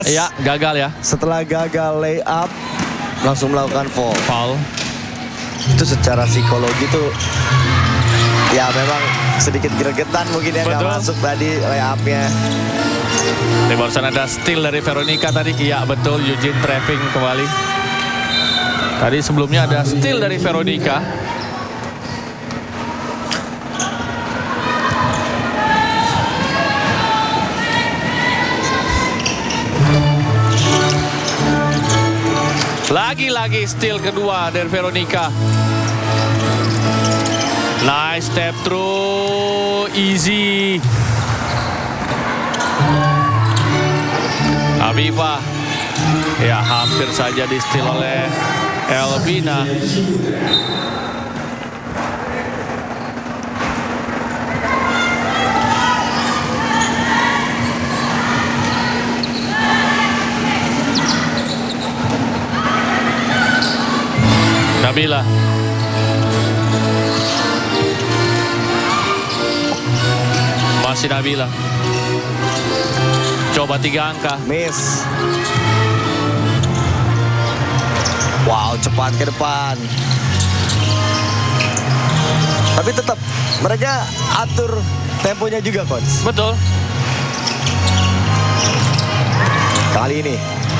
Iya, gagal ya. Setelah gagal lay up, langsung melakukan foul. Itu secara psikologi tuh, ya memang sedikit gregetan mungkin ya, nggak masuk tadi lay up-nya. Di barusan ada steal dari Veronica tadi. Iya betul, Eugene trapping kembali. Tadi sebelumnya ada steal dari Veronica. Lagi-lagi steal kedua dari Veronica. Nice step through, easy. Aviva, ya hampir saja di steal oleh Elvina. Nabila. Masih Nabila. Coba 3 angka. Miss. Wow, cepat ke depan. Tapi tetap mereka atur temponya juga, coach. Betul. Kali ini.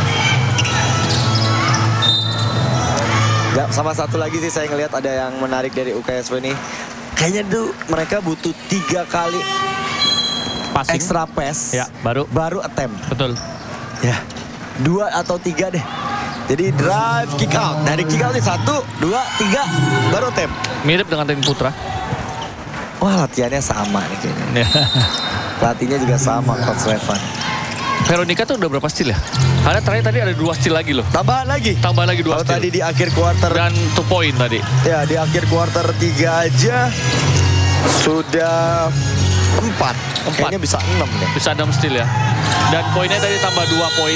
Ya, sama satu lagi sih saya ngelihat ada yang menarik dari UKSW ini. Kayaknya tuh mereka butuh 3 kali Passing. extra pass. Ya, baru attempt. Betul. Ya, 2 atau 3 deh. Jadi drive kick out. Dari kick out ini 1, 2, 3 baru attempt. Mirip dengan tim putra. Wah, latihannya sama nih kayaknya. Pelatihnya juga sama, Coach Revan. Veronica tuh udah berapa steal ya? Karena terakhir tadi ada 2 steal lagi loh. Tambahan lagi. Tambah lagi 2 Kalau steal. tadi di akhir quarter. Dan 2 point tadi. Ya, di akhir quarter 3 aja sudah 4. Kayaknya bisa 6 deh. Bisa 6 steal ya. Dan poinnya tadi tambah 2 poin.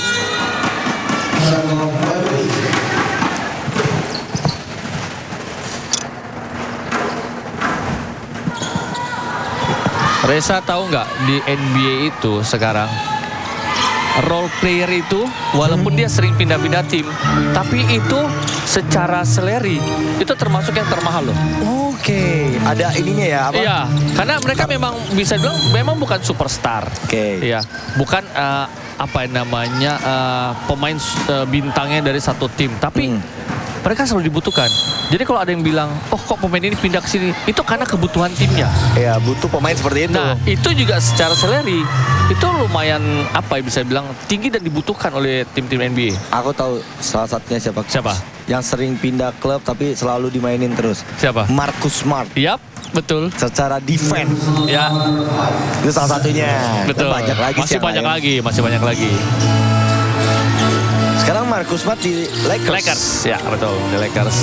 Reza tahu nggak di NBA itu sekarang role player itu walaupun dia sering pindah-pindah tim, tapi itu secara salary itu termasuk yang termahal loh. Oke, ada ininya ya? Apa? Iya, karena mereka memang bisa bilang memang bukan superstar. Oke. Iya, bukan apa namanya pemain bintangnya dari satu tim, tapi mereka selalu dibutuhkan. Jadi kalau ada yang bilang, oh kok pemain ini pindah ke sini, itu karena kebutuhan timnya. Iya, butuh pemain seperti itu. Nah, itu juga secara salary itu lumayan apa ya bisa bilang tinggi dan dibutuhkan oleh tim-tim NBA. Aku tahu salah satunya siapa? Siapa? Yang sering pindah klub tapi selalu dimainin terus. Siapa? Marcus Smart. Yap, betul. Secara defense. Ya, itu salah satunya. betul. Dan banyak lagi masih banyak lagi, masih banyak lagi. Sekarang Marcus Smart di Lakers. Ya, betul, di Lakers.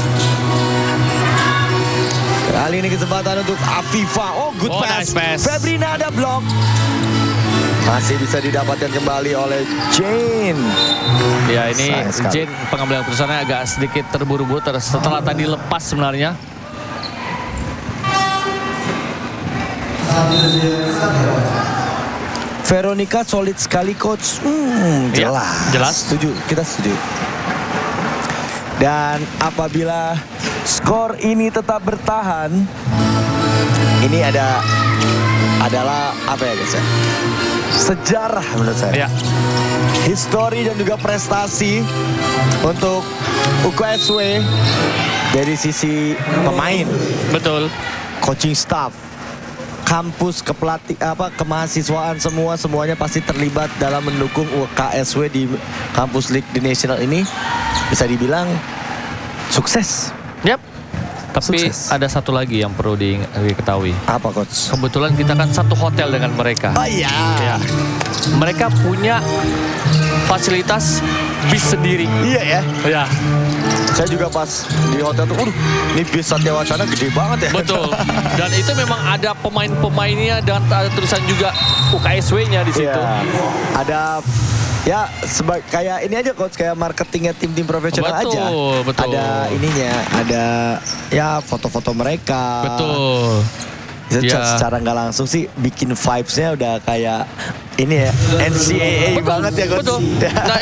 Kali ini kesempatan untuk Aviva. Oh, good pass. Nice pass. Febrina ada blok. Masih bisa didapatkan kembali oleh Jane. Ya, ini Jane pengambilan keputusannya agak sedikit terburu-buru setelah tadi lepas sebenarnya. Veronica solid sekali, coach. Jelas. Ya, jelas. Setuju, kita setuju. Dan apabila skor ini tetap bertahan, ini adalah apa ya guys ya? Sejarah menurut saya. Ya. Histori dan juga prestasi untuk UKSW dari sisi pemain. Betul. Coaching staff, kampus, kemahasiswaan semuanya pasti terlibat dalam mendukung UKSW di kampus League the National ini. Bisa dibilang sukses. Yap. Tapi Sukses. ada satu lagi yang perlu diketahui. Apa, coach? Kebetulan kita kan satu hotel dengan mereka. Oh iya. Ya. Mereka punya fasilitas bis sendiri. Iya ya. Ya, Saya juga pas di hotel tuh, ini bis Satya Wacana gede banget ya. betul. Dan itu memang ada pemain-pemainnya dan ada tulisan juga UKSW-nya di situ. Iya. Ada ya kayak ini aja coach, kayak marketingnya tim-tim profesional Betul, aja. betul. Ada ininya, ada ya foto-foto mereka. Betul. Itu Ya. secara nggak langsung sih bikin vibes-nya udah kayak ini ya NCAA banget ya coach. Betul. Nah,